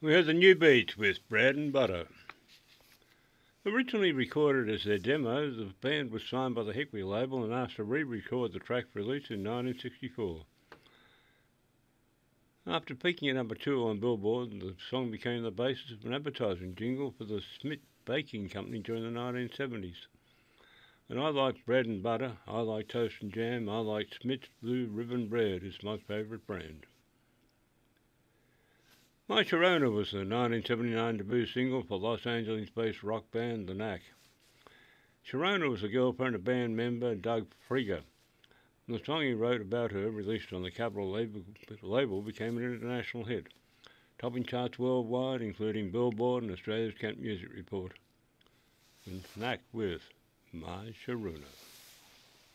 We heard the New Beats with Bread and Butter. Originally recorded as their demo, the band was signed by the Hickory label and asked to re-record the track for release in 1964. After peaking at number 2 on Billboard, the song became the basis of an advertising jingle for the Smith Baking Company during the 1970s. And I like bread and butter, I like toast and jam, I like Smith's Blue Ribbon Bread is my favourite brand. My Sharona was the 1979 debut single for Los Angeles-based rock band The Knack. Sharona was the girlfriend of band member Doug Frieger. The song he wrote about her, released on the Capitol label, became an international hit, topping charts worldwide, including Billboard and Australia's Camp Music Report. And Knack with My Sharona.